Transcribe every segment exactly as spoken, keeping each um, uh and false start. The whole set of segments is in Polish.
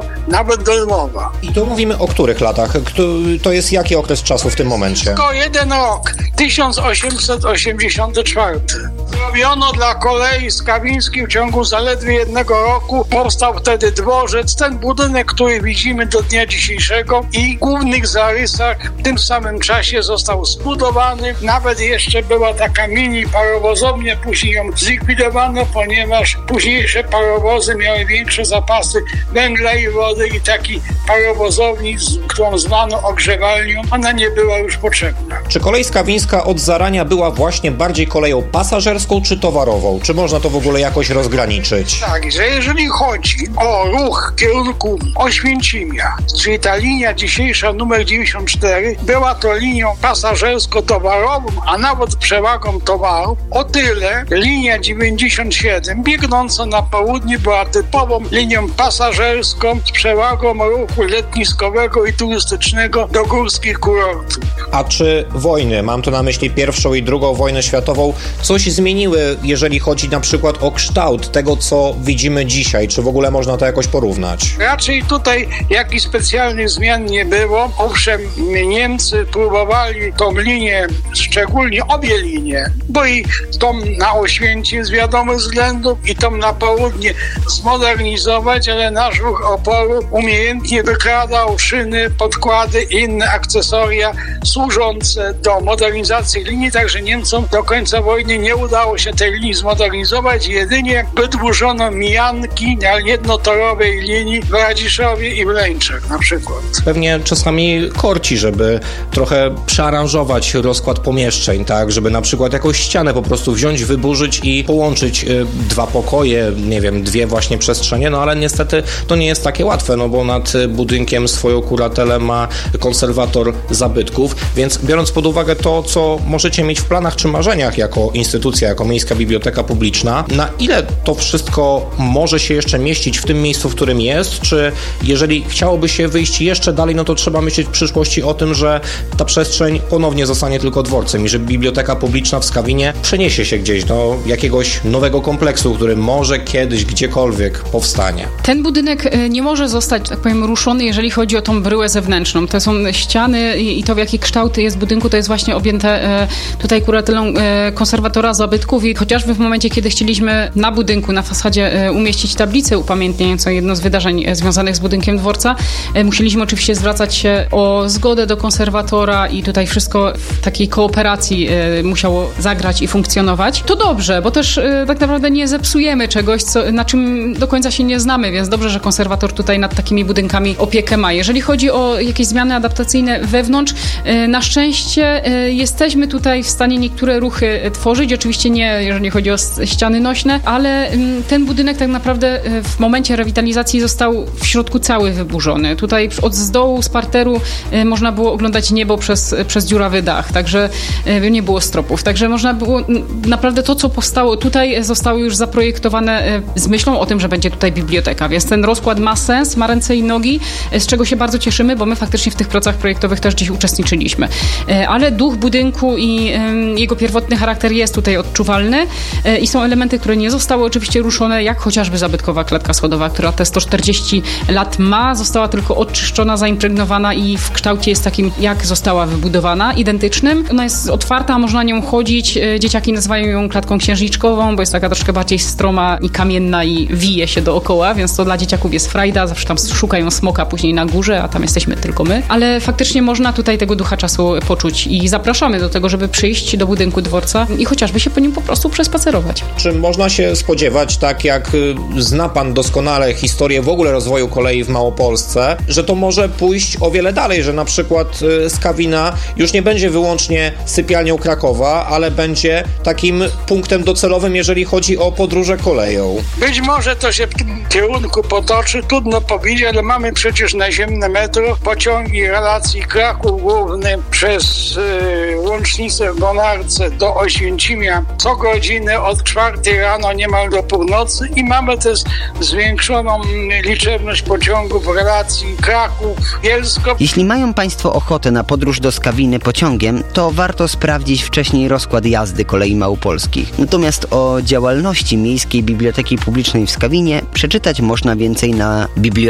nawet do Lwowa. I tu mówimy o których latach? To jest jaki okres czasu w tym momencie? Tylko jeden rok, tysiąc osiemset osiemdziesiąty czwarty. Zrobiono dla kolei skawińskiej w ciągu zaledwie jednego roku. Powstał wtedy dworzec, ten budynek, który widzimy do dnia dzisiejszego i w głównych zarysach w tym samym czasie został zbudowany. Nawet jeszcze była taka mini parowozownia, później ją zlikwidowano, ponieważ późniejsze parowozy miały większe zapasy węgla i wody i taki parowozowni, którą zwano ogrzewalnią, ona nie była już potrzebna. Czy kolej skawińska od zarania była właśnie bardziej koleją pasażerską czy towarową? Czy można to w ogóle jakoś rozgraniczyć? Tak, że jeżeli chodzi o ruch w kierunku Oświęcimia, czyli ta linia dzisiejsza numer dziewięćdziesiąt cztery, była to linią pasażersko-towarową, a nawet przewagą towarów. O tyle linia dziewięćdziesiąt siedem biegnąca na południe była typową linią pasażerską z przewagą ruchu letniskowego i turystycznego do górskich kurortów. A czy wojny, mam tu na myśli pierwszą i drugą wojnę światową, coś zmieniły, jeżeli chodzi na przykład o kształt tego, co widzimy dzisiaj? Czy w ogóle można to jakoś porównać? Raczej tutaj jakichś specjalnych zmian nie było. Owszem, Niemcy próbowali tą linię, szczególnie obie linie, bo i tą na Oświęcim z wiadomych względów i tą na południe zmodernizować, ale nasz ruch oporu umiejętnie wykradał szyny, podkłady i inne akcesoria służące do modernizacji linii, także Niemcom do końca wojny nie udało się tej linii zmodernizować, jedynie wydłużono mijanki na jednotorowej linii w Radziszowie i w Leńczach na przykład. Pewnie czasami korci, żeby trochę przearanżować rozkład pomieszczeń, tak, żeby na przykład jakąś ścianę po prostu wziąć, wyburzyć i połączyć y, dwa pokoje, nie wiem, dwie właśnie przestrzenie, no ale niestety to nie jest takie łatwe, no bo nad budynkiem swoją kuratelę ma konserwator zabytków, więc biorąc pod uwagę to, co możecie mieć w planach czy marzeniach jako instytucja, jako Miejska Biblioteka Publiczna, na ile to wszystko może się jeszcze mieścić w tym miejscu, w którym jest, czy jeżeli chciałoby się wyjść jeszcze dalej, no to trzeba myśleć w przyszłości o tym, że ta przestrzeń ponownie zostanie tylko dworcem i że Biblioteka Publiczna w Skawinie przeniesie się gdzieś do jakiegoś nowego kompleksu, który może kiedyś gdziekolwiek powstanie. Ten budynek nie może zostać, tak powiem, ruszony, jeżeli chodzi o tą bryłę zewnętrzną. To są ściany i to, w jaki kształt jest budynku, to jest właśnie objęte tutaj kuratelą konserwatora zabytków i chociażby w momencie, kiedy chcieliśmy na budynku, na fasadzie umieścić tablicę upamiętniającą jedno z wydarzeń związanych z budynkiem dworca, musieliśmy oczywiście zwracać się o zgodę do konserwatora i tutaj wszystko w takiej kooperacji musiało zagrać i funkcjonować. To dobrze, bo też tak naprawdę nie zepsujemy czegoś, co, na czym do końca się nie znamy, więc dobrze, że konserwator tutaj nad takimi budynkami opiekę ma. Jeżeli chodzi o jakieś zmiany adaptacyjne wewnątrz, na szczęście jesteśmy tutaj w stanie niektóre ruchy tworzyć, oczywiście nie, jeżeli chodzi o ściany nośne, ale ten budynek tak naprawdę w momencie rewitalizacji został w środku cały wyburzony. Tutaj od z dołu, z parteru można było oglądać niebo przez, przez dziurawy dach, także nie było stropów, także można było naprawdę to, co powstało tutaj, zostało już zaprojektowane z myślą o tym, że będzie tutaj biblioteka, więc ten rozkład ma sens, ma ręce i nogi, z czego się bardzo cieszymy, bo my faktycznie w tych pracach projektowych też gdzieś uczestniczyliśmy. Ale duch budynku i jego pierwotny charakter jest tutaj odczuwalny i są elementy, które nie zostały oczywiście ruszone, jak chociażby zabytkowa klatka schodowa, która te sto czterdzieści lat ma, została tylko oczyszczona, zaimpregnowana i w kształcie jest takim, jak została wybudowana, identycznym. Ona jest otwarta, można na nią chodzić. Dzieciaki nazywają ją klatką księżniczkową, bo jest taka troszkę bardziej stroma i kamienna i wije się dookoła, więc to dla dzieciaków jest frajda, zawsze tam szukają smoka później na górze, a tam jesteśmy tylko my. Ale faktycznie można tutaj tego ducha czasu poczuć i zapraszamy do tego, żeby przyjść do budynku dworca i chociażby się po nim po prostu przespacerować. Czy można się spodziewać, tak jak zna pan doskonale historię w ogóle rozwoju kolei w Małopolsce, że to może pójść o wiele dalej, że na przykład Skawina już nie będzie wyłącznie sypialnią Krakowa, ale będzie takim punktem docelowym, jeżeli chodzi o podróże koleją? Być może to się w tym kierunku potoczy, trudno powiedzieć, ale mamy przecież naziemne metro, pociągi relacji Kraków Główny przez y, łącznicę w Bonarce do Oświęcimia co godzinę od czwartej rano niemal do północy i mamy też zwiększoną liczebność pociągów relacji Kraków-Bielsko. Jeśli mają Państwo ochotę na podróż do Skawiny pociągiem, to warto sprawdzić wcześniej rozkład jazdy kolei małopolskich. Natomiast o działalności Miejskiej Biblioteki Publicznej w Skawinie przeczytać można więcej na biblioteka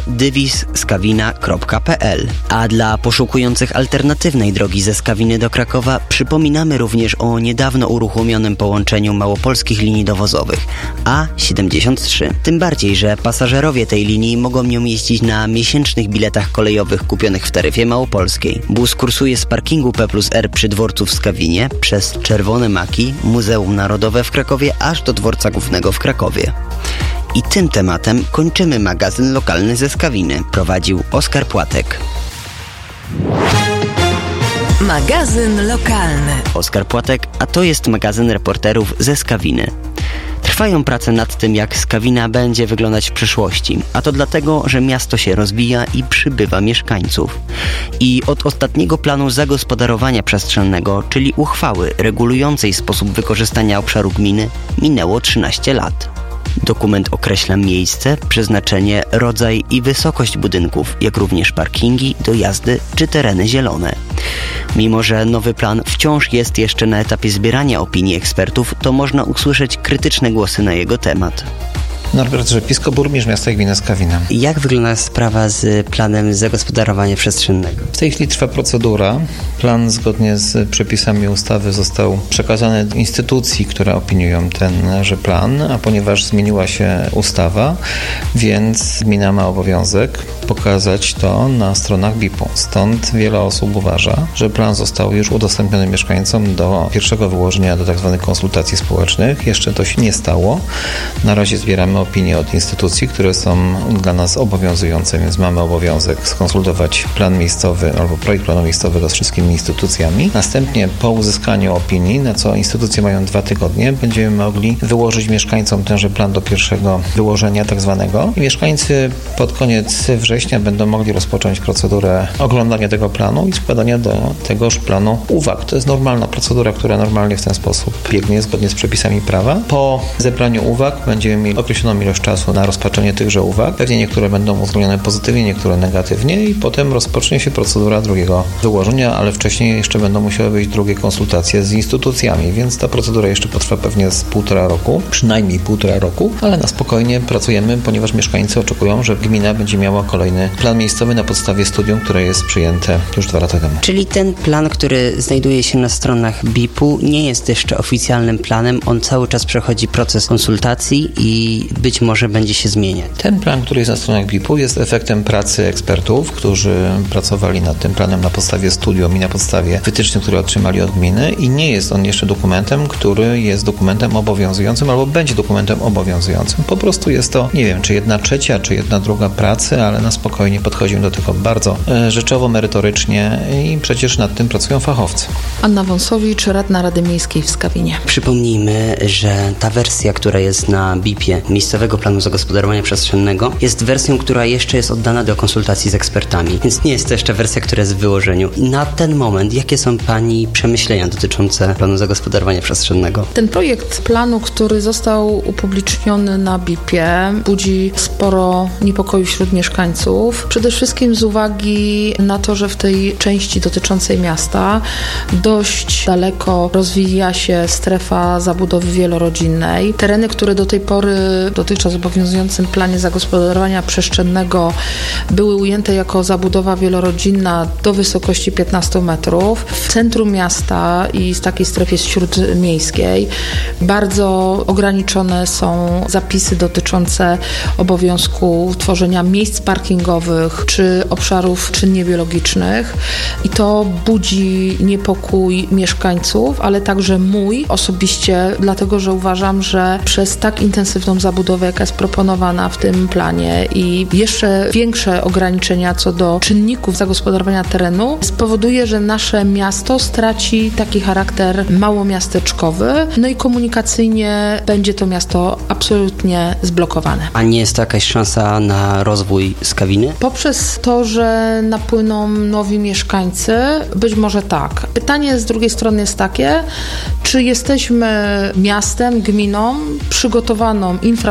dywis skawina kropka p l. A dla poszukujących alternatywnej drogi ze Skawiny do Krakowa przypominamy również o niedawno uruchomionym połączeniu małopolskich linii dowozowych A siedemdziesiąt trzy. Tym bardziej, że pasażerowie tej linii mogą nią jeździć na miesięcznych biletach kolejowych kupionych w taryfie małopolskiej. Bus kursuje z parkingu P plus R przy dworcu w Skawinie przez Czerwone Maki, Muzeum Narodowe w Krakowie aż do dworca głównego w Krakowie. I tym tematem kończymy magazyn lokalny ze Skawiny. Prowadził Oskar Płatek. Magazyn lokalny. Oskar Płatek, a to jest magazyn reporterów ze Skawiny. Trwają prace nad tym, jak Skawina będzie wyglądać w przyszłości, a to dlatego, że miasto się rozwija i przybywa mieszkańców. I od ostatniego planu zagospodarowania przestrzennego, czyli uchwały regulującej sposób wykorzystania obszaru gminy, minęło trzynaście lat. Dokument określa miejsce, przeznaczenie, rodzaj i wysokość budynków, jak również parkingi, dojazdy czy tereny zielone. Mimo że nowy plan wciąż jest jeszcze na etapie zbierania opinii ekspertów, to można usłyszeć krytyczne głosy na jego temat. Norbert Rzepisko, burmistrz miasta i gminy Skawina. Jak wygląda sprawa z planem zagospodarowania przestrzennego? W tej chwili trwa procedura. Plan zgodnie z przepisami ustawy został przekazany do instytucji, które opiniują tenże plan, a ponieważ zmieniła się ustawa, więc gmina ma obowiązek pokazać to na stronach B I P-u. Stąd wiele osób uważa, że plan został już udostępniony mieszkańcom do pierwszego wyłożenia, do tzw. konsultacji społecznych. Jeszcze to się nie stało. Na razie zbieramy opinie od instytucji, które są dla nas obowiązujące, więc mamy obowiązek skonsultować plan miejscowy albo projekt planu miejscowego z wszystkimi instytucjami. Następnie po uzyskaniu opinii, na co instytucje mają dwa tygodnie, będziemy mogli wyłożyć mieszkańcom tenże plan do pierwszego wyłożenia tak zwanego i mieszkańcy pod koniec września będą mogli rozpocząć procedurę oglądania tego planu i składania do tegoż planu uwag. To jest normalna procedura, która normalnie w ten sposób biegnie zgodnie z przepisami prawa. Po zebraniu uwag będziemy mieli określoną ilość czasu na rozpatrzenie tychże uwag. Pewnie niektóre będą uwzględnione pozytywnie, niektóre negatywnie i potem rozpocznie się procedura drugiego wyłożenia, ale wcześniej jeszcze będą musiały być drugie konsultacje z instytucjami, więc ta procedura jeszcze potrwa pewnie z półtora roku, przynajmniej półtora roku, ale na spokojnie pracujemy, ponieważ mieszkańcy oczekują, że gmina będzie miała kolejny plan miejscowy na podstawie studium, które jest przyjęte już dwa lata temu. Czyli ten plan, który znajduje się na stronach B I P-u, nie jest jeszcze oficjalnym planem, on cały czas przechodzi proces konsultacji i być może będzie się zmieniać. Ten plan, który jest na stronach B I P-u, jest efektem pracy ekspertów, którzy pracowali nad tym planem na podstawie studium i na podstawie wytycznych, które otrzymali od gminy i nie jest on jeszcze dokumentem, który jest dokumentem obowiązującym albo będzie dokumentem obowiązującym. Po prostu jest to, nie wiem, czy jedna trzecia, czy jedna druga pracy, ale na spokojnie podchodzimy do tego bardzo e, rzeczowo, merytorycznie i przecież nad tym pracują fachowcy. Anna Wąsowicz, radna Rady Miejskiej w Skawinie. Przypomnijmy, że ta wersja, która jest na B I P-ie, miejscowego planu zagospodarowania przestrzennego, jest wersją, która jeszcze jest oddana do konsultacji z ekspertami, więc nie jest to jeszcze wersja, która jest w wyłożeniu. Na ten moment, jakie są Pani przemyślenia dotyczące planu zagospodarowania przestrzennego? Ten projekt planu, który został upubliczniony na B I P-ie, budzi sporo niepokoju wśród mieszkańców. Przede wszystkim z uwagi na to, że w tej części dotyczącej miasta dość daleko rozwija się strefa zabudowy wielorodzinnej. Tereny, które do tej pory w dotychczas obowiązującym planie zagospodarowania przestrzennego były ujęte jako zabudowa wielorodzinna do wysokości piętnaście metrów. W centrum miasta i w takiej strefie śródmiejskiej bardzo ograniczone są zapisy dotyczące obowiązku tworzenia miejsc parkingowych czy obszarów czynnie biologicznych i to budzi niepokój mieszkańców, ale także mój osobiście, dlatego że uważam, że przez tak intensywną zabudowę, jaka jest proponowana w tym planie i jeszcze większe ograniczenia co do czynników zagospodarowania terenu spowoduje, że nasze miasto straci taki charakter małomiasteczkowy, no i komunikacyjnie będzie to miasto absolutnie zblokowane. A nie jest to jakaś szansa na rozwój Skawiny? Poprzez to, że napłyną nowi mieszkańcy, być może tak. Pytanie z drugiej strony jest takie, czy jesteśmy miastem, gminą przygotowaną infrastrukturą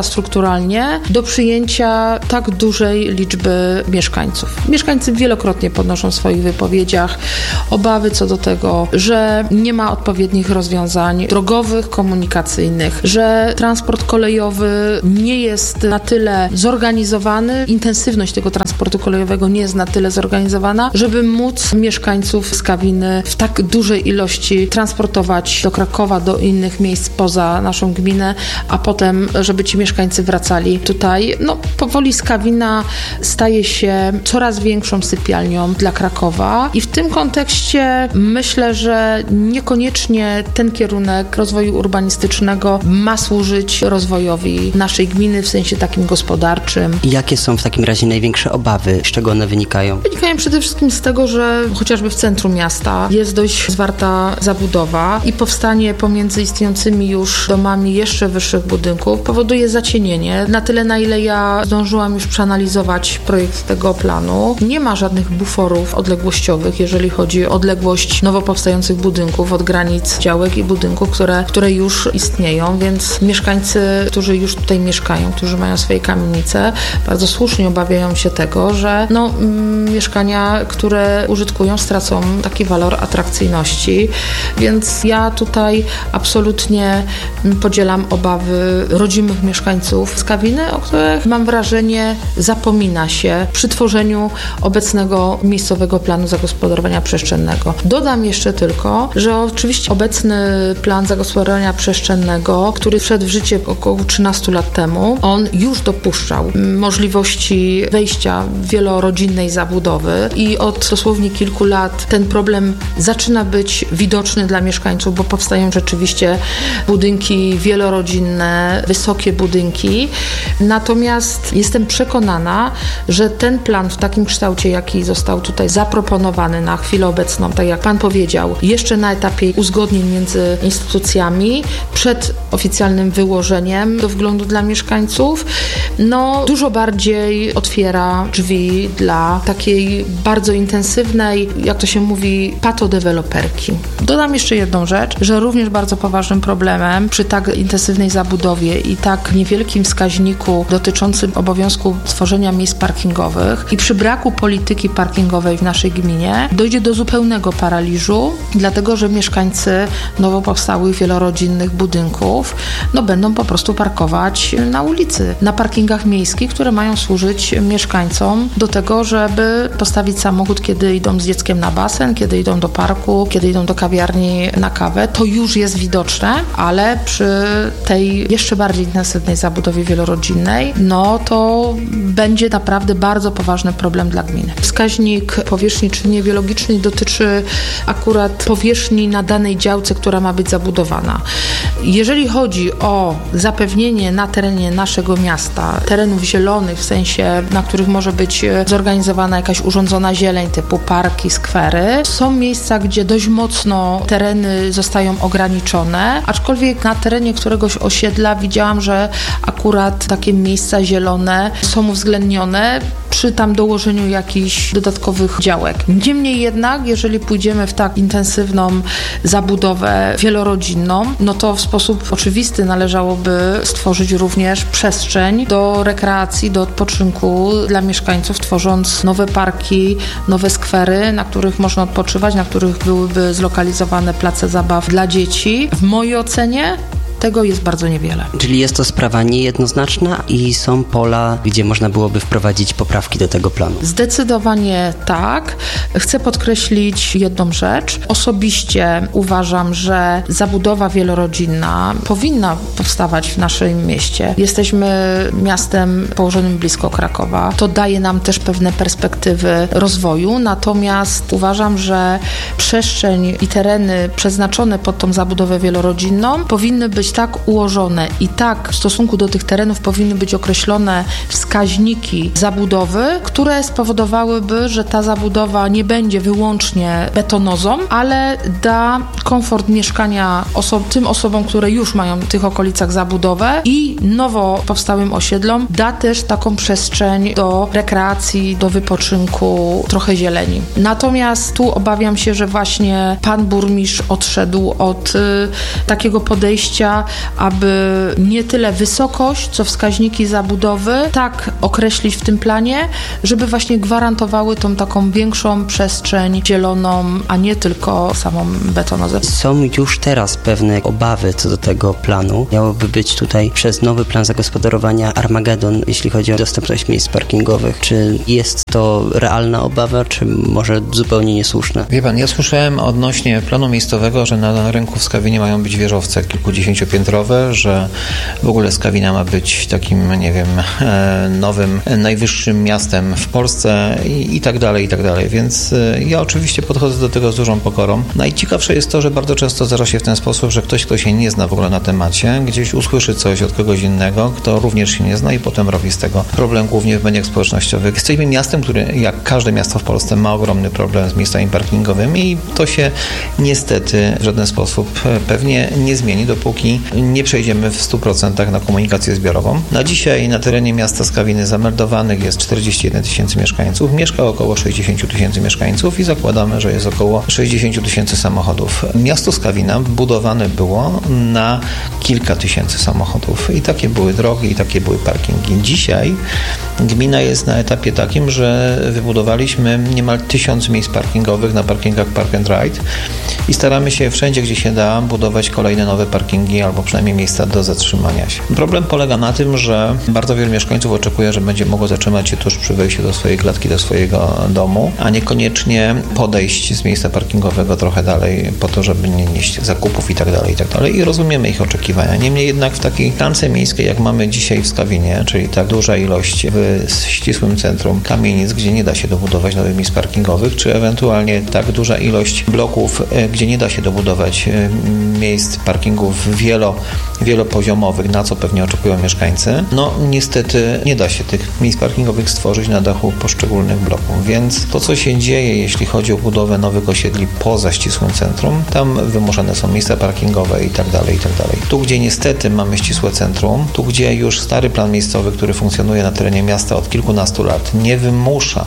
infrastrukturalnie do przyjęcia tak dużej liczby mieszkańców. Mieszkańcy wielokrotnie podnoszą w swoich wypowiedziach obawy co do tego, że nie ma odpowiednich rozwiązań drogowych, komunikacyjnych, że transport kolejowy nie jest na tyle zorganizowany, intensywność tego transportu kolejowego nie jest na tyle zorganizowana, żeby móc mieszkańców Skawiny w tak dużej ilości transportować do Krakowa, do innych miejsc poza naszą gminę, a potem, żeby ci mieszkańcy wracali tutaj. No, powoli Skawina staje się coraz większą sypialnią dla Krakowa i w tym kontekście myślę, że niekoniecznie ten kierunek rozwoju urbanistycznego ma służyć rozwojowi naszej gminy w sensie takim gospodarczym. Jakie są w takim razie największe obawy? Z czego one wynikają? Wynikają przede wszystkim z tego, że chociażby w centrum miasta jest dość zwarta zabudowa i powstanie pomiędzy istniejącymi już domami jeszcze wyższych budynków powoduje zacienienie. Na tyle, na ile ja zdążyłam już przeanalizować projekt tego planu, nie ma żadnych buforów odległościowych, jeżeli chodzi o odległość nowo powstających budynków od granic działek i budynków, które, które już istnieją, więc mieszkańcy, którzy już tutaj mieszkają, którzy mają swoje kamienice, bardzo słusznie obawiają się tego, że no, mm, mieszkania, które użytkują, stracą taki walor atrakcyjności, więc ja tutaj absolutnie podzielam obawy rodzimych mieszkańców Skawiny, o których mam wrażenie zapomina się przy tworzeniu obecnego miejscowego planu zagospodarowania przestrzennego. Dodam jeszcze tylko, że oczywiście obecny plan zagospodarowania przestrzennego, który wszedł w życie około trzynaście lat temu, on już dopuszczał możliwości wejścia wielorodzinnej zabudowy i od dosłownie kilku lat ten problem zaczyna być widoczny dla mieszkańców, bo powstają rzeczywiście budynki wielorodzinne, wysokie budynki. Natomiast jestem przekonana, że ten plan w takim kształcie, jaki został tutaj zaproponowany na chwilę obecną, tak jak pan powiedział, jeszcze na etapie uzgodnień między instytucjami, przed oficjalnym wyłożeniem do wglądu dla mieszkańców, no dużo bardziej otwiera drzwi dla takiej bardzo intensywnej, jak to się mówi, patodeweloperki. Dodam jeszcze jedną rzecz, że również bardzo poważnym problemem przy tak intensywnej zabudowie i tak niewielkim wskaźniku dotyczącym obowiązku tworzenia miejsc parkingowych i przy braku polityki parkingowej w naszej gminie dojdzie do zupełnego paraliżu, dlatego że mieszkańcy nowo powstałych wielorodzinnych budynków no będą po prostu parkować na ulicy, na parkingach miejskich, które mają służyć mieszkańcom do tego, żeby postawić samochód, kiedy idą z dzieckiem na basen, kiedy idą do parku, kiedy idą do kawiarni na kawę. To już jest widoczne, ale przy tej jeszcze bardziej intensywnej zabudowie wielorodzinnej, no to będzie naprawdę bardzo poważny problem dla gminy. Wskaźnik powierzchni czynnie biologicznej dotyczy akurat powierzchni na danej działce, która ma być zabudowana. Jeżeli chodzi o zapewnienie na terenie naszego miasta terenów zielonych, w sensie, na których może być zorganizowana jakaś urządzona zieleń typu parki, skwery, są miejsca, gdzie dość mocno tereny zostają ograniczone, aczkolwiek na terenie któregoś osiedla widziałam, że akurat takie miejsca zielone są uwzględnione przy tam dołożeniu jakichś dodatkowych działek. Niemniej jednak, jeżeli pójdziemy w tak intensywną zabudowę wielorodzinną, no to w sposób oczywisty należałoby stworzyć również przestrzeń do rekreacji, do odpoczynku dla mieszkańców, tworząc nowe parki, nowe skwery, na których można odpoczywać, na których byłyby zlokalizowane place zabaw dla dzieci. W mojej ocenie tego jest bardzo niewiele. Czyli jest to sprawa niejednoznaczna i są pola, gdzie można byłoby wprowadzić poprawki do tego planu? Zdecydowanie tak. Chcę podkreślić jedną rzecz. Osobiście uważam, że zabudowa wielorodzinna powinna powstawać w naszym mieście. Jesteśmy miastem położonym blisko Krakowa. To daje nam też pewne perspektywy rozwoju, natomiast uważam, że przestrzeń i tereny przeznaczone pod tą zabudowę wielorodzinną powinny być tak ułożone i tak w stosunku do tych terenów powinny być określone wskaźniki zabudowy, które spowodowałyby, że ta zabudowa nie będzie wyłącznie betonozą, ale da komfort mieszkania oso- tym osobom, które już mają w tych okolicach zabudowę i nowo powstałym osiedlom da też taką przestrzeń do rekreacji, do wypoczynku, trochę zieleni. Natomiast tu obawiam się, że właśnie pan burmistrz odszedł od y, takiego podejścia, taka, aby nie tyle wysokość, co wskaźniki zabudowy tak określić w tym planie, żeby właśnie gwarantowały tą taką większą przestrzeń zieloną, a nie tylko samą betonozę. Są już teraz pewne obawy co do tego planu. Miałoby być tutaj przez nowy plan zagospodarowania Armagedon, jeśli chodzi o dostępność miejsc parkingowych. Czy jest to realna obawa, czy może zupełnie niesłuszna? Wie pan, ja słyszałem odnośnie planu miejscowego, że na rynku w Skawinie mają być wieżowce kilkudziesięciopiętrowe, że w ogóle Skawina ma być takim, nie wiem, nowym, najwyższym miastem w Polsce i, i tak dalej, i tak dalej. Więc ja oczywiście podchodzę do tego z dużą pokorą. Najciekawsze jest to, że bardzo często zdarza się w ten sposób, że ktoś, kto się nie zna w ogóle na temacie, gdzieś usłyszy coś od kogoś innego, kto również się nie zna i potem robi z tego problem, głównie w mediach społecznościowych. Jesteśmy miastem, który jak każde miasto w Polsce ma ogromny problem z miejscami parkingowymi i to się niestety w żaden sposób pewnie nie zmieni, dopóki nie przejdziemy w stu procentach na komunikację zbiorową. Na dzisiaj na terenie miasta Skawiny zameldowanych jest czterdzieści jeden tysięcy mieszkańców, mieszka około sześćdziesiąt tysięcy mieszkańców i zakładamy, że jest około sześćdziesiąt tysięcy samochodów. Miasto Skawina budowane było na kilka tysięcy samochodów i takie były drogi i takie były parkingi. Dzisiaj gmina jest na etapie takim, że wybudowaliśmy niemal tysiąc miejsc parkingowych na parkingach Park and Ride i staramy się wszędzie, gdzie się da, budować kolejne nowe parkingi albo przynajmniej miejsca do zatrzymania się. Problem polega na tym, że bardzo wielu mieszkańców oczekuje, że będzie mogło zatrzymać się tuż przy wejściu do swojej klatki, do swojego domu, a niekoniecznie podejść z miejsca parkingowego trochę dalej po to, żeby nie nieść zakupów i tak dalej, i tak dalej. I rozumiemy ich oczekiwania. Niemniej jednak w takiej tlance miejskiej, jak mamy dzisiaj w Skawinie, czyli tak duża ilość w ścisłym centrum kamienic, gdzie nie da się dobudować nowych miejsc parkingowych, czy ewentualnie tak duża ilość bloków, gdzie nie da się dobudować miejsc parkingów wielo, wielopoziomowych, na co pewnie oczekują mieszkańcy, no niestety nie da się tych miejsc parkingowych stworzyć na dachu poszczególnych bloków, więc to, co się dzieje, jeśli chodzi o budowę nowych osiedli poza ścisłym centrum, tam wymuszane są miejsca parkingowe i tak dalej, i tak dalej. Tu, gdzie niestety mamy ścisłe centrum, tu, gdzie już stary plan miejscowy, który funkcjonuje na terenie miasta od kilkunastu lat, nie wymusza,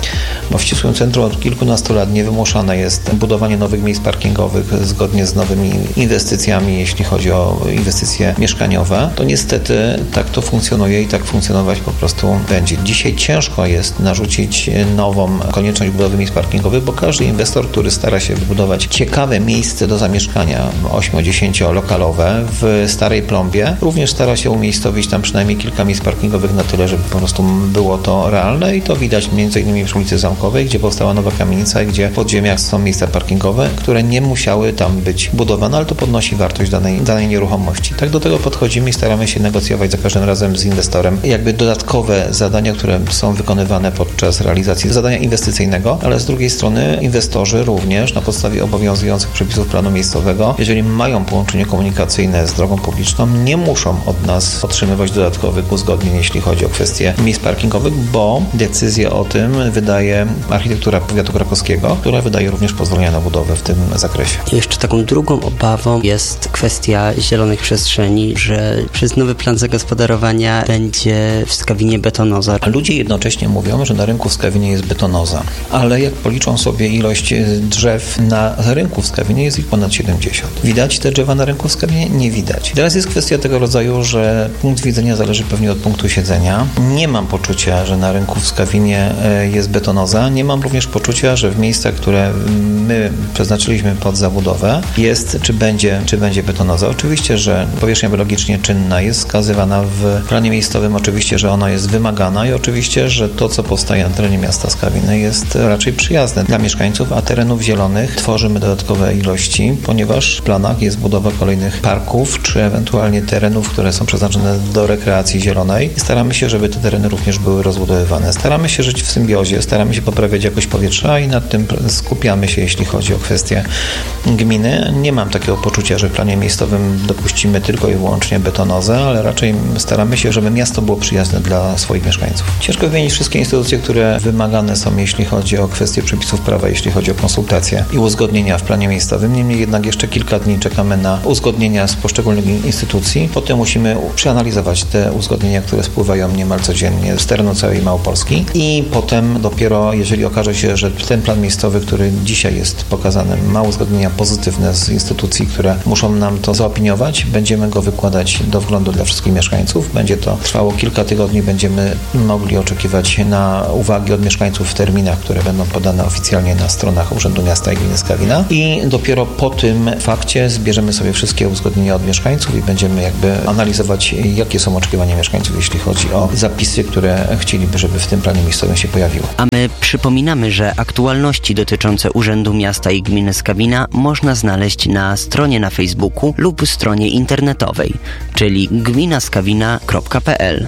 bo w ścisłym centrum od kilkunastu lat niewymuszane jest budowanie nowych miejsc parkingowych zgodnie z nowymi inwestycjami, jeśli chodzi o inwestycje mieszkaniowe, to niestety tak to funkcjonuje i tak funkcjonować po prostu będzie. Dzisiaj ciężko jest narzucić nową konieczność budowy miejsc parkingowych, bo każdy inwestor, który stara się wybudować ciekawe miejsce do zamieszkania osiem-dziesięciolokalowe w Starej Plombie, również stara się umiejscowić tam przynajmniej kilka miejsc parkingowych na tyle, żeby po prostu było to realne i to widać między innymi przy ulicy Zamkowej, gdzie powstała nowa kamienica i gdzie w podziemiach są miejsca parkingowe, które nie musiały tam być budowane, ale to podnosi wartość danej, danej nieruchomości. Tak do tego podchodzimy i staramy się negocjować za każdym razem z inwestorem jakby dodatkowe zadania, które są wykonywane podczas realizacji zadania inwestycyjnego, ale z drugiej strony inwestorzy również na podstawie obowiązujących przepisów planu miejscowego, jeżeli mają połączenie komunikacyjne z drogą publiczną, nie muszą od nas otrzymywać dodatkowych uzgodnień, jeśli chodzi o kwestie miejsc parkingowych, bo decyzję o tym wydaje architektura powiatu krakowskiego, która wydaje również pozwolenia na budowę w tym zakresie. Jeszcze taką drugą obawą jest kwestia zielonych przestrzeni, że przez nowy plan zagospodarowania będzie w Skawinie betonoza. A ludzie jednocześnie mówią, że na rynku w Skawinie jest betonoza, ale jak policzą sobie ilość drzew na rynku w Skawinie, jest ich ponad siedemdziesiąt. Widać te drzewa na rynku w Skawinie? Nie widać. Teraz jest kwestia tego rodzaju, że punkt widzenia zależy pewnie od punktu siedzenia. Nie mam poczucia, że na rynku w Skawinie jest betonoza. Nie mam również poczucia, że w miejscach, które my przeznaczyliśmy pod zabudowę, jest, czy będzie, czy będzie betonoza. Oczywiście, że powierzchnia biologicznie czynna jest wskazywana w planie miejscowym, oczywiście, że ona jest wymagana i oczywiście, że to, co powstaje na terenie miasta Skawiny, jest raczej przyjazne dla mieszkańców, a terenów zielonych tworzymy dodatkowe ilości, ponieważ w planach jest budowa kolejnych parków, czy ewentualnie terenów, które są przeznaczone do rekreacji zielonej. Staramy się, żeby te tereny również były rozbudowywane. Staramy się żyć w symbiozie, staramy się poprawiać jakość powietrza i nad tym skupiamy się, jeśli chodzi o kwestie gminy. Nie mam takiego poczucia, że w planie miejscowym dopuścimy tylko i wyłącznie betonozę, ale raczej staramy się, żeby miasto było przyjazne dla swoich mieszkańców. Ciężko wymienić wszystkie instytucje, które wymagane są, jeśli chodzi o kwestie przepisów prawa, jeśli chodzi o konsultacje i uzgodnienia w planie miejscowym. Niemniej jednak jeszcze kilka dni czekamy na uzgodnienia z poszczególnych instytucji. Potem musimy przeanalizować te uzgodnienia, które spływają niemal codziennie z terenu całej Małopolski i potem dopiero to jeżeli okaże się, że ten plan miejscowy, który dzisiaj jest pokazany, ma uzgodnienia pozytywne z instytucji, które muszą nam to zaopiniować, będziemy go wykładać do wglądu dla wszystkich mieszkańców. Będzie to trwało kilka tygodni, będziemy mogli oczekiwać na uwagi od mieszkańców w terminach, które będą podane oficjalnie na stronach Urzędu Miasta i Gminy Skawina i dopiero po tym fakcie zbierzemy sobie wszystkie uzgodnienia od mieszkańców i będziemy jakby analizować, jakie są oczekiwania mieszkańców, jeśli chodzi o zapisy, które chcieliby, żeby w tym planie miejscowym się pojawiły. A my przypominamy, że aktualności dotyczące Urzędu Miasta i Gminy Skawina można znaleźć na stronie na Facebooku lub stronie internetowej, czyli gminaskawina kropka p l.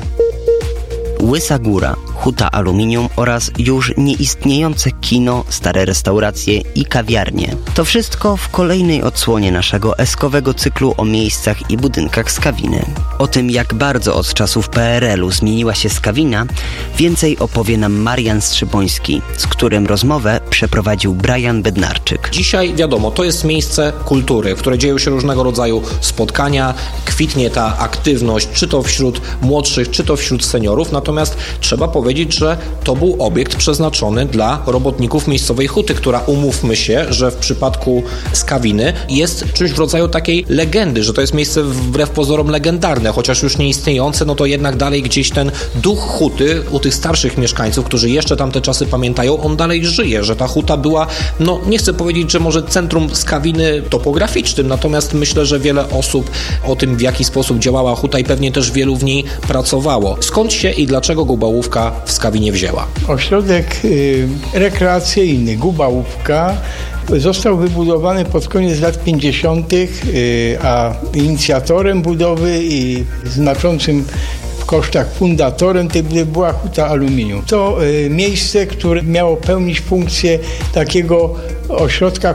Łysa Góra, huta aluminium oraz już nieistniejące kino, stare restauracje i kawiarnie. To wszystko w kolejnej odsłonie naszego eskowego cyklu o miejscach i budynkach Skawiny. O tym, jak bardzo od czasów P R L u zmieniła się Skawina, więcej opowie nam Marian Strzyboński, z którym rozmowę przeprowadził Brian Bednarczyk. Dzisiaj, wiadomo, to jest miejsce kultury, w której dzieją się różnego rodzaju spotkania, kwitnie ta aktywność, czy to wśród młodszych, czy to wśród seniorów, natomiast trzeba powiedzieć, że to był obiekt przeznaczony dla robotników miejscowej huty, która, umówmy się, że w przypadku Skawiny jest czymś w rodzaju takiej legendy, że to jest miejsce wbrew pozorom legendarne, chociaż już nie istniejące, no to jednak dalej gdzieś ten duch huty u tych starszych mieszkańców, którzy jeszcze tamte czasy pamiętają, on dalej żyje, że ta huta była, no nie chcę powiedzieć, że może centrum Skawiny topograficznym, natomiast myślę, że wiele osób o tym, w jaki sposób działała huta i pewnie też wielu w niej pracowało. Skąd się i dlaczego Gubałówka w Skawinie wzięła? Ośrodek y, rekreacyjny Gubałówka został wybudowany pod koniec lat pięćdziesiątych, y, a inicjatorem budowy i znaczącym w kosztach fundatorem tej była huta aluminium. To y, miejsce, które miało pełnić funkcję takiego ośrodka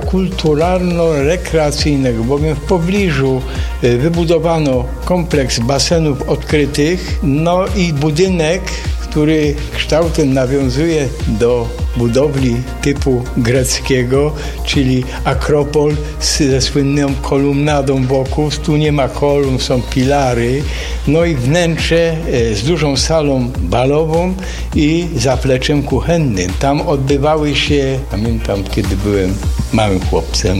kulturalno-rekreacyjnego, bowiem w pobliżu y, wybudowano kompleks basenów odkrytych, no i budynek, który kształtem nawiązuje do budowli typu greckiego, czyli Akropol ze słynną kolumnadą wokół. Tu nie ma kolumn, są pilary. No i wnętrze z dużą salą balową i zapleczem kuchennym. Tam odbywały się, pamiętam kiedy byłem małym chłopcem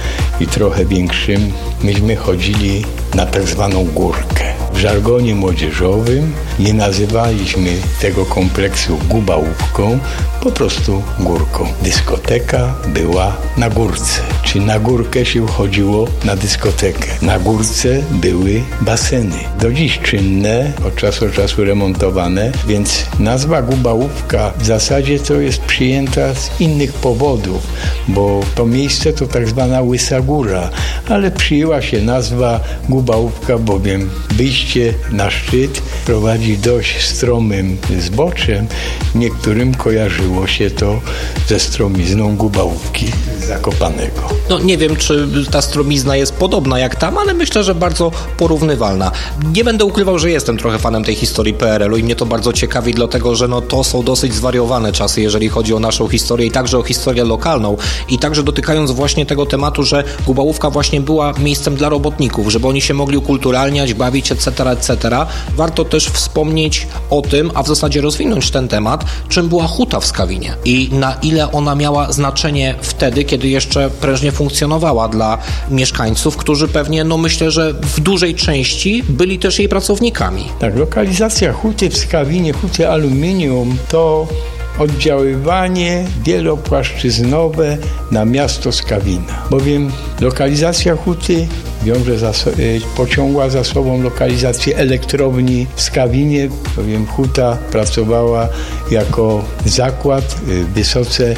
i trochę większym, myśmy chodzili na tak zwaną górkę. W żargonie młodzieżowym nie nazywaliśmy tego kompleksu Gubałówką, po prostu górką. Dyskoteka była na górce, czy na górkę się chodziło na dyskotekę. Na górce były baseny, do dziś czynne, od czasu do czasu remontowane, więc nazwa Gubałówka w zasadzie to jest przyjęta z innych powodów, bo to miejsce to tak zwana Łysa Góra, ale przyjęła się nazwa Gubałówka, bowiem wyjście na szczyt prowadzi dość stromym zboczem. Niektórym kojarzyło się to ze stromizną Gubałówki Zakopanego. No nie wiem, czy ta stromizna jest podobna jak tam, ale myślę, że bardzo porównywalna. Nie będę ukrywał, że jestem trochę fanem tej historii P R L u i mnie to bardzo ciekawi, dlatego że no, to są dosyć zwariowane czasy, jeżeli chodzi o naszą historię i także o historię lokalną i także dotykając właśnie tego tematu, że Gubałówka właśnie była miejscem dla robotników, żeby oni się mogli ukulturalniać, bawić, et cetera, et cetera. Warto też wspomnieć o tym, a w zasadzie rozwinąć ten temat, czym była huta w Skawinie i na ile ona miała znaczenie wtedy, kiedy jeszcze prężnie funkcjonowała dla mieszkańców, którzy pewnie, no myślę, że w dużej części byli też jej pracownikami. Tak, lokalizacja huty w Skawinie, huty aluminium, to oddziaływanie wielopłaszczyznowe na miasto Skawina, bowiem lokalizacja huty wiąże za so, pociągła za sobą lokalizację elektrowni w Skawinie, bowiem huta pracowała jako zakład wysoce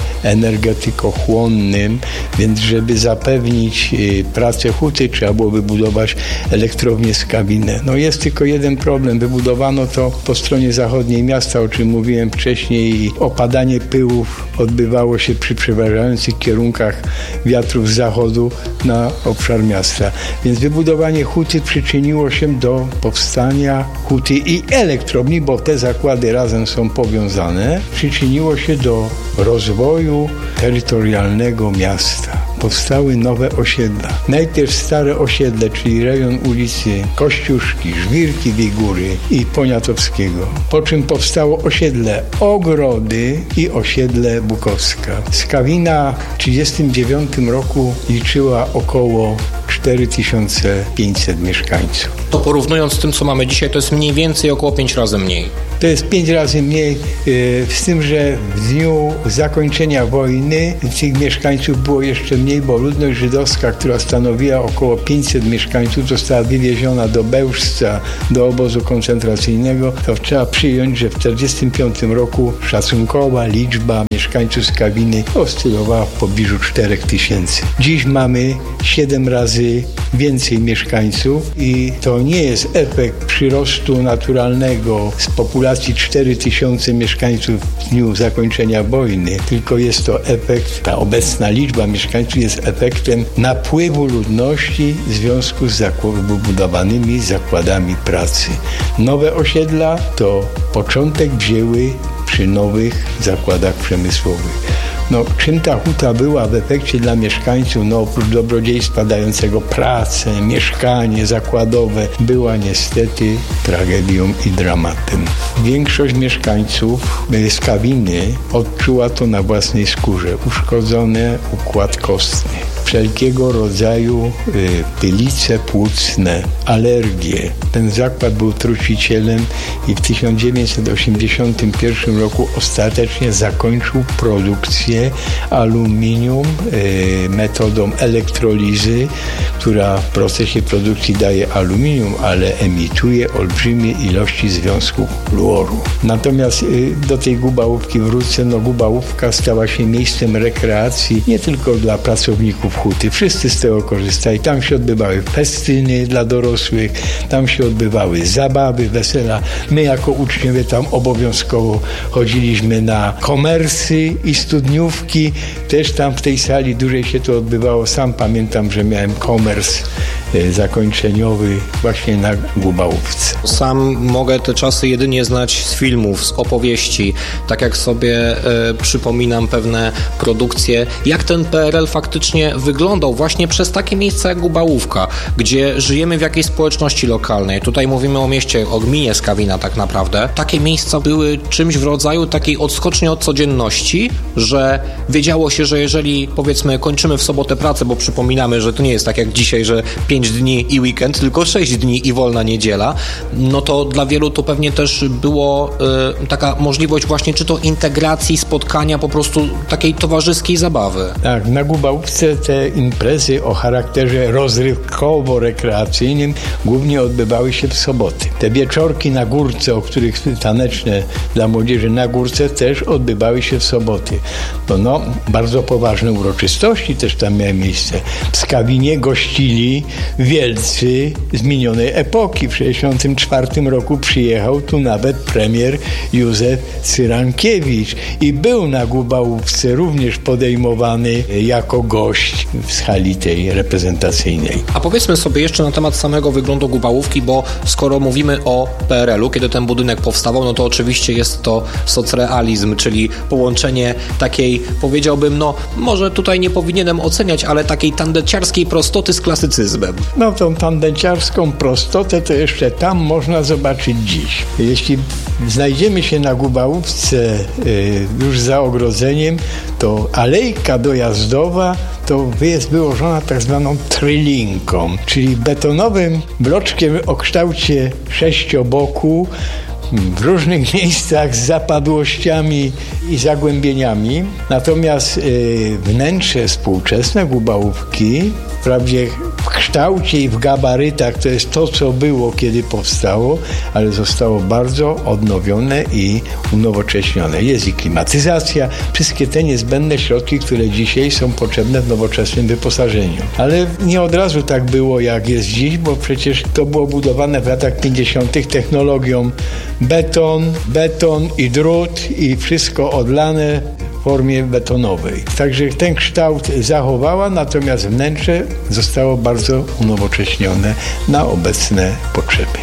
energetykochłonnym, więc żeby zapewnić pracę huty, trzeba było wybudować elektrownię Skawinę. No jest tylko jeden problem, wybudowano to po stronie zachodniej miasta, o czym mówiłem wcześniej, i opadanie pyłów odbywało się przy przeważających kierunkach wiatrów z zachodu na obszar miasta. Więc wybudowanie huty przyczyniło się do powstania huty i elektrowni, bo te zakłady razem są powiązane, przyczyniło się do rozwoju terytorialnego miasta. powstały nowe osiedla. Najpierw stare osiedle, czyli rejon ulicy Kościuszki, Żwirki, Wigury i Poniatowskiego. Po czym powstało osiedle Ogrody i osiedle Bukowska. Skawina w tysiąc dziewięćset trzydziestym dziewiątym roku liczyła około cztery tysiące pięćset mieszkańców. To porównując z tym, co mamy dzisiaj, to jest mniej więcej około pięć razy mniej. To jest pięć razy mniej, yy, z tym, że w dniu zakończenia wojny tych mieszkańców było jeszcze mniej, bo ludność żydowska, która stanowiła około pięćset mieszkańców, została wywieziona do Bełżca, do obozu koncentracyjnego. To trzeba przyjąć, że w tysiąc dziewięćset czterdziestym piątym roku szacunkowa liczba mieszkańców Skawiny oscylowała w pobliżu czterech tysięcy. Dziś mamy siedem razy więcej mieszkańców i to nie jest efekt przyrostu naturalnego z populacji cztery tysiące mieszkańców w dniu zakończenia wojny, tylko jest to efekt, ta obecna liczba mieszkańców jest efektem napływu ludności w związku z wybudowanymi zakładami pracy. Nowe osiedla to początek wzięły przy nowych zakładach przemysłowych. No, czym ta huta była w efekcie dla mieszkańców, no oprócz dobrodziejstwa dającego pracę, mieszkanie zakładowe, była niestety tragedią i dramatem. Większość mieszkańców Skawiny odczuła to na własnej skórze. Uszkodzony układ kostny, wszelkiego rodzaju y, pylice płucne, alergie. Ten zakład był trucicielem i w tysiąc dziewięćset osiemdziesiątym pierwszym roku ostatecznie zakończył produkcję aluminium y, metodą elektrolizy, która w procesie produkcji daje aluminium, ale emituje olbrzymie ilości związków fluoru. Natomiast y, do tej Gubałówki wrócę. No, Gubałówka stała się miejscem rekreacji nie tylko dla pracowników huty. Wszyscy z tego korzystali. Tam się odbywały festyny dla dorosłych, tam się odbywały zabawy, wesela. My jako uczniowie tam obowiązkowo chodziliśmy na komersy i studniówki. Też tam w tej sali dłużej się to odbywało. Sam pamiętam, że miałem komers e, zakończeniowy właśnie na Gubałówce. Sam mogę te czasy jedynie znać z filmów, z opowieści. Tak jak sobie e, przypominam pewne produkcje, jak ten P R L faktycznie wyglądał właśnie przez takie miejsca jak Gubałówka, gdzie żyjemy w jakiejś społeczności lokalnej. Tutaj mówimy o mieście, o gminie Skawina tak naprawdę. Takie miejsca były czymś w rodzaju takiej odskoczni od codzienności, że wiedziało się, że jeżeli powiedzmy kończymy w sobotę pracę, bo przypominamy, że to nie jest tak jak dzisiaj, że pięć dni i weekend, tylko sześć dni i wolna niedziela, no to dla wielu to pewnie też było y, taka możliwość właśnie czy to integracji, spotkania, po prostu takiej towarzyskiej zabawy. Tak, na Gubałówce te imprezy o charakterze rozrywkowo-rekreacyjnym głównie odbywały się w soboty. Te wieczorki na górce, o których taneczne dla młodzieży na górce też odbywały się w soboty. No, no bardzo poważne uroczystości też tam miały miejsce. W Skawinie gościli wielcy z minionej epoki. W tysiąc dziewięćset sześćdziesiątym czwartym roku przyjechał tu nawet premier Józef Cyrankiewicz i był na Gubałówce również podejmowany jako gość w hali tej reprezentacyjnej. A powiedzmy sobie jeszcze na temat samego wyglądu Gubałówki, bo skoro mówimy o P R L u, kiedy ten budynek powstawał, no to oczywiście jest to socrealizm, czyli połączenie takiej, powiedziałbym, no może tutaj nie powinienem oceniać, ale takiej tandeciarskiej prostoty z klasycyzmem. No tą tandeciarską prostotę to jeszcze tam można zobaczyć dziś. Jeśli znajdziemy się na Gubałówce y, już za ogrodzeniem, to alejka dojazdowa to jest wyłożona tak zwaną trylinką, czyli betonowym bloczkiem o kształcie sześcioboku, w różnych miejscach z zapadłościami i zagłębieniami. Natomiast y, wnętrze współczesne Gubałówki, wprawdzie w kształcie i w gabarytach to jest to, co było, kiedy powstało, ale zostało bardzo odnowione i unowocześnione. Jest i klimatyzacja, wszystkie te niezbędne środki, które dzisiaj są potrzebne w nowoczesnym wyposażeniu. Ale nie od razu tak było, jak jest dziś, bo przecież to było budowane w latach pięćdziesiątych technologią beton, beton i drut i wszystko odlane w formie betonowej. Także ten kształt zachowała, natomiast wnętrze zostało bardzo unowocześnione na obecne potrzeby.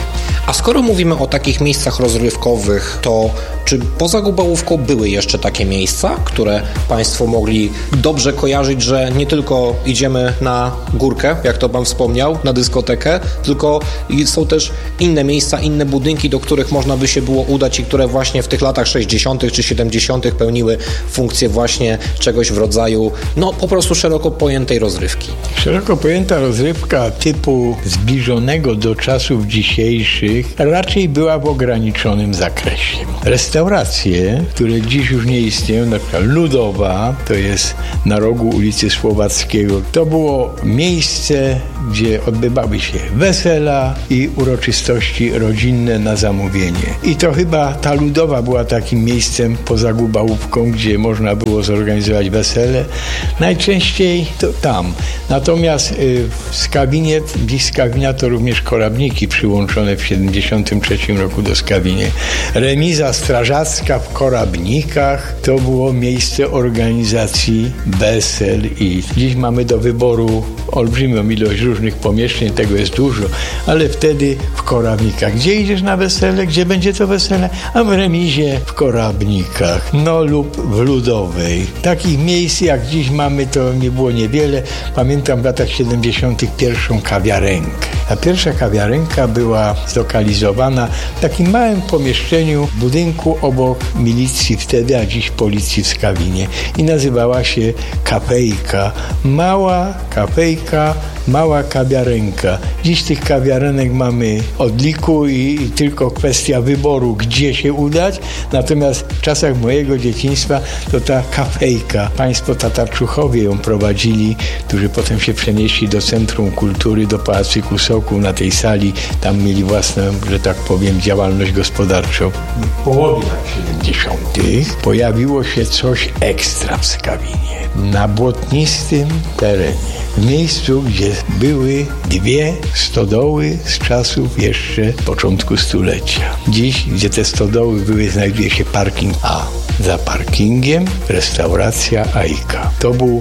A skoro mówimy o takich miejscach rozrywkowych, to czy poza Gubałówką były jeszcze takie miejsca, które Państwo mogli dobrze kojarzyć, że nie tylko idziemy na górkę, jak to Pan wspomniał, na dyskotekę, tylko są też inne miejsca, inne budynki, do których można by się było udać i które właśnie w tych latach sześćdziesiątych czy siedemdziesiątych pełniły funkcję właśnie czegoś w rodzaju, no po prostu szeroko pojętej rozrywki. Szeroko pojęta rozrywka typu zbliżonego do czasów dzisiejszych raczej była w ograniczonym zakresie. Restauracje, które dziś już nie istnieją, na przykład Ludowa, to jest na rogu ulicy Słowackiego, to było miejsce, gdzie odbywały się wesela i uroczystości rodzinne na zamówienie. I to chyba ta Ludowa była takim miejscem poza Gubałówką, gdzie można było zorganizować wesele. Najczęściej to tam. Natomiast y, w Skawinie, dziś Skawina to również Korabniki przyłączone w siedemdziesiątym trzecim roku do Skawinie. Remiza strażacka w Korabnikach to było miejsce organizacji wesel i dziś mamy do wyboru olbrzymią ilość różnych pomieszczeń, tego jest dużo, ale wtedy w Korabnikach. Gdzie idziesz na wesele? Gdzie będzie to wesele? A w remizie w Korabnikach, no lub w Ludowej. Takich miejsc jak dziś mamy to nie było niewiele. Pamiętam w latach siedemdziesiątych pierwszą kawiarenkę. Ta pierwsza kawiarenka była zlokalizowana w takim małym pomieszczeniu w budynku obok milicji wtedy, a dziś policji w Skawinie i nazywała się Kafejka. Mała kafejka, mała kawiarenka. Dziś tych kawiarenek mamy od liku i, i tylko kwestia wyboru, gdzie się udać. Natomiast w czasach mojego dzieciństwa to ta kafejka, państwo Tatarczuchowie ją prowadzili, którzy potem się przenieśli do Centrum Kultury, do Pałacyku Sokół na tej sali. Tam mieli własną, że tak powiem, działalność gospodarczą. W połowie lat siedemdziesiątych pojawiło się coś ekstra w Skawinie. Na błotnistym terenie. W miejscu, gdzie były dwie stodoły z czasów jeszcze początku stulecia. Dziś, gdzie te stodoły były, znajduje się parking A. Za parkingiem restauracja Ajka. To był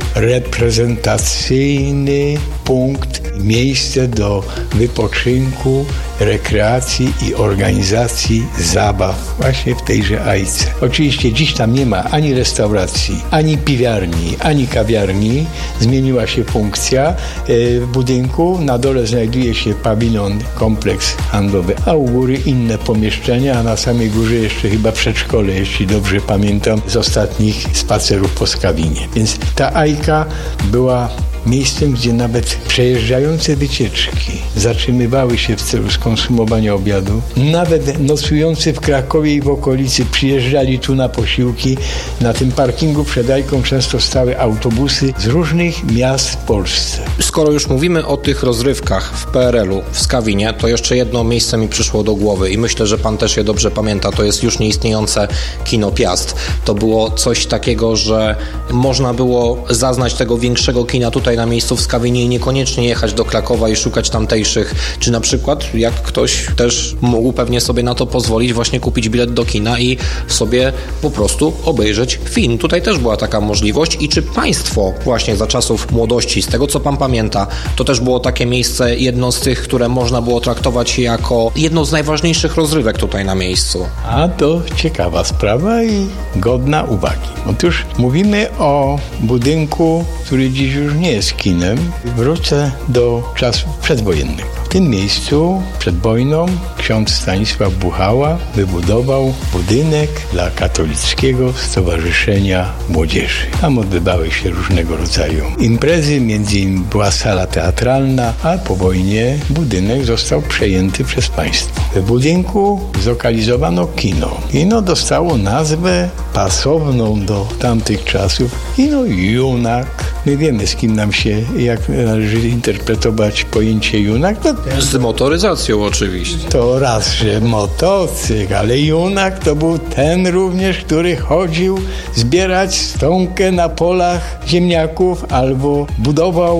reprezentacyjny punkt, miejsce do wypoczynku, rekreacji i organizacji zabaw właśnie w tejże Ajce. Oczywiście dziś tam nie ma ani restauracji, ani piwiarni, ani kawiarni. Zmieniła się funkcja w budynku. Na dole znajduje się pawilon, kompleks handlowy, a u góry inne pomieszczenia, a na samej górze jeszcze chyba przedszkole, jeśli dobrze pamiętam, z ostatnich spacerów po Skawinie. Więc ta Ajka była miejscem, gdzie nawet przejeżdżające wycieczki zatrzymywały się w celu skonsumowania obiadu. Nawet nocujący w Krakowie i w okolicy przyjeżdżali tu na posiłki. Na tym parkingu przed Ajką często stały autobusy z różnych miast w Polsce. Skoro już mówimy o tych rozrywkach w P R L-u, w Skawinie, to jeszcze jedno miejsce mi przyszło do głowy i myślę, że pan też je dobrze pamięta. To jest już nieistniejące Kino Piast. To było coś takiego, że można było zaznać tego większego kina tutaj na miejscu w Skawinie i niekoniecznie jechać do Krakowa i szukać tamtejszych, czy na przykład jak ktoś też mógł pewnie sobie na to pozwolić, właśnie kupić bilet do kina i sobie po prostu obejrzeć film. Tutaj też była taka możliwość i czy państwo właśnie za czasów młodości, z tego co pan pamięta, to też było takie miejsce, jedno z tych, które można było traktować jako jedno z najważniejszych rozrywek tutaj na miejscu? A to ciekawa sprawa i godna uwagi. Otóż mówimy o budynku, który dziś już nie jest kinem. Wrócę do czasów przedwojennych. W tym miejscu przed wojną ksiądz Stanisław Buchała wybudował budynek dla Katolickiego Stowarzyszenia Młodzieży. Tam odbywały się różnego rodzaju imprezy, między innymi była sala teatralna, a po wojnie budynek został przejęty przez państwo. W budynku zlokalizowano kino. Kino dostało nazwę pasowną do tamtych czasów. Kino Junak. My wiemy, z kim nam się, jak należy interpretować pojęcie junak. To z motoryzacją oczywiście. To raz, że motocykl, ale junak to był ten również, który chodził zbierać stonkę na polach ziemniaków albo budował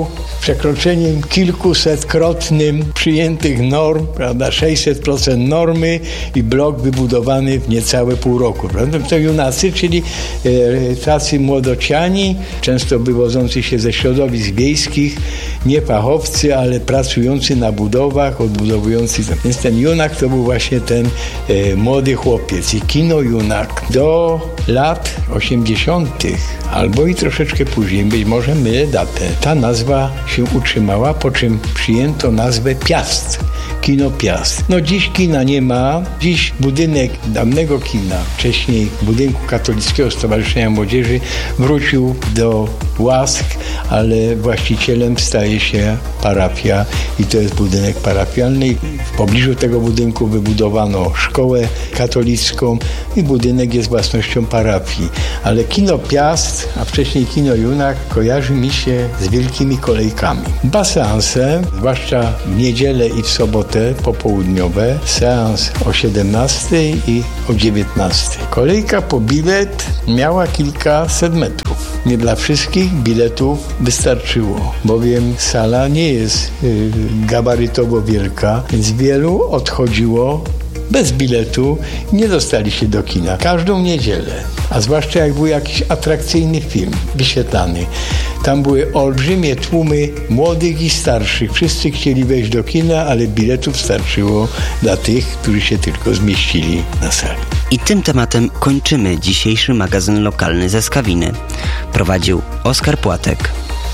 przekroczeniem kilkusetkrotnym przyjętych norm, prawda, sześćset procent normy i blok wybudowany w niecałe pół roku. Prawda? To junacy, czyli e, tacy młodociani, często wywodzący się ze środowisk wiejskich, nie fachowcy, ale pracujący na budowach, odbudowujący. Więc ten junak to był właśnie ten e, młody chłopiec. I kino junak do lat osiemdziesiątych albo i troszeczkę później, być może mylę datę, ta nazwa się utrzymała, po czym przyjęto nazwę Piast. Kino Piast. No dziś kina nie ma. Dziś budynek dawnego kina, wcześniej budynku Katolickiego Stowarzyszenia Młodzieży, wrócił do łask, ale właścicielem staje się parafia i to jest budynek parafialny. W pobliżu tego budynku wybudowano szkołę katolicką i budynek jest własnością parafii. Ale kino Piast, a wcześniej kino Junak kojarzy mi się z wielkimi kolejkami. Dwa seanse, zwłaszcza w niedzielę i w sobotę popołudniowe, seans o siedemnastej i o dziewiętnastej. Kolejka po bilet miała kilkaset metrów. Nie dla wszystkich biletów wystarczyło, bowiem sala nie jest y, gabarytowo wielka, więc wielu odchodziło bez biletu, nie dostali się do kina. Każdą niedzielę, a zwłaszcza jak był jakiś atrakcyjny film wyświetlany. Tam były olbrzymie tłumy młodych i starszych. Wszyscy chcieli wejść do kina, ale biletów starczyło dla tych, którzy się tylko zmieścili na sali. I tym tematem kończymy dzisiejszy magazyn lokalny ze Skawiny. Prowadził Oskar Płatek.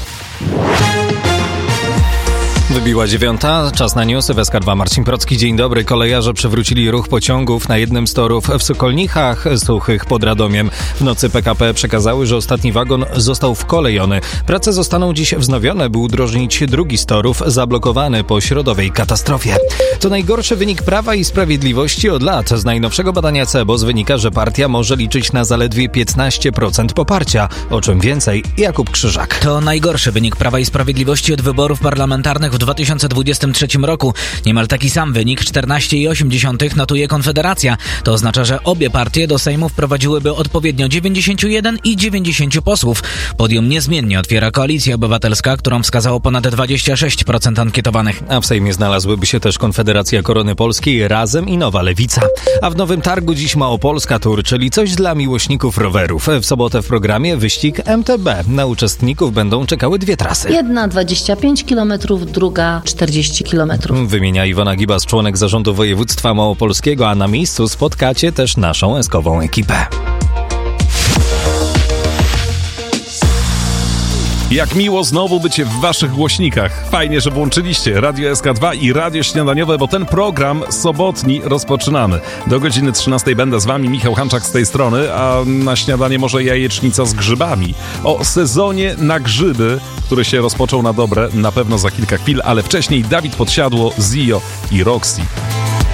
Wybiła dziewiąta, czas na newsy w S K dwa. Marcin Procki, dzień dobry. Kolejarze przywrócili ruch pociągów na jednym z torów w Sokolnichach Suchych pod Radomiem. W nocy P K P przekazały, że ostatni wagon został wkolejony. Prace zostaną dziś wznowione, by udrożnić drugi z torów zablokowany po środowej katastrofie. To najgorszy wynik Prawa i Sprawiedliwości od lat. Z najnowszego badania C E B O S wynika, że partia może liczyć na zaledwie piętnaście procent poparcia. O czym więcej, Jakub Krzyżak. To najgorszy wynik Prawa i Sprawiedliwości od wyborów parlamentarnych w dwa tysiące dwudziestym trzecim roku. Niemal taki sam wynik, czternaście przecinek osiem, notuje Konfederacja. To oznacza, że obie partie do Sejmu wprowadziłyby odpowiednio dziewięćdziesiąt jeden i dziewięćdziesiąt posłów. Podium niezmiennie otwiera Koalicja Obywatelska, którą wskazało ponad dwadzieścia sześć procent ankietowanych. A w Sejmie znalazłyby się też Konfederacja Korony Polskiej, Razem i Nowa Lewica. A w Nowym Targu dziś Małopolska Tour, czyli coś dla miłośników rowerów. W sobotę w programie wyścig M T B. Na uczestników będą czekały dwie trasy. Jedna dwadzieścia pięć kilometrów, druga czterdzieści kilometrów. Wymienia Iwona Gibas, członek zarządu województwa małopolskiego, a na miejscu spotkacie też naszą eskową ekipę. Jak miło znowu być w waszych głośnikach. Fajnie, że włączyliście Radio S K dwa i Radio Śniadaniowe, bo ten program sobotni rozpoczynamy. Do godziny trzynastej będę z wami, Michał Hanczak z tej strony, a na śniadanie może jajecznica z grzybami. O sezonie na grzyby, który się rozpoczął na dobre, na pewno za kilka chwil, ale wcześniej Dawid Podsiadło, Zio i Roxy.